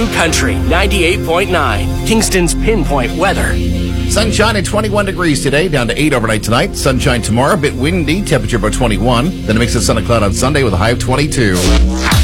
New Country 98.9, Kingston's pinpoint weather. Sunshine at 21 degrees today, down to 8 overnight tonight. Sunshine tomorrow, a bit windy, temperature about 21. Then a mix of sun and cloud on Sunday with a high of 22.